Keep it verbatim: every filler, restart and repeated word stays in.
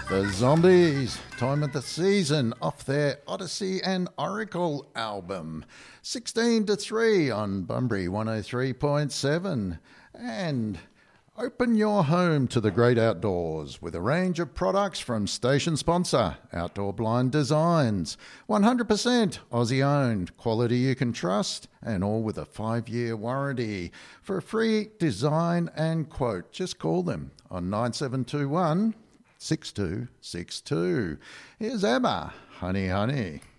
The Zombies, time of the season, off their Odyssey and Oracle album. sixteen to three on Bunbury one oh three point seven. And open your home to the great outdoors with a range of products from station sponsor, Outdoor Blind Designs. one hundred percent Aussie owned, quality you can trust, and all with a five-year warranty. For a free design and quote, just call them on nine seven two one, six two six two. Here's Emma, Honey Honey.